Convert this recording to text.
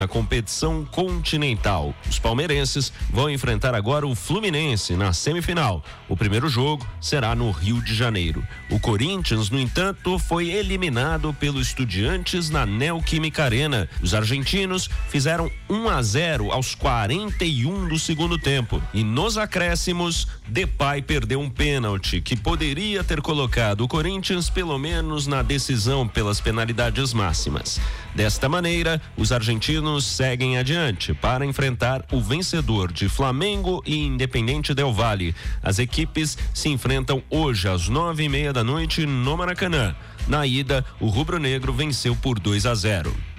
na competição continental. Os palmeirenses vão enfrentar agora o Fluminense na semifinal. O primeiro jogo será no Rio de Janeiro. O Corinthians, no entanto, foi eliminado pelo Estudiantes na Neoquímica Arena. Os argentinos fizeram 1-0 aos 41 do segundo tempo. E nos acréscimos, Depay perdeu um pênalti que poderia ter colocado o Corinthians pelo menos na decisão pelas penalidades máximas. Desta maneira, os argentinos seguem adiante para enfrentar o vencedor de Flamengo e Independiente Del Valle. As equipes se enfrentam hoje às 9:30 da noite no Maracanã. Na ida, o rubro-negro venceu por 2-0.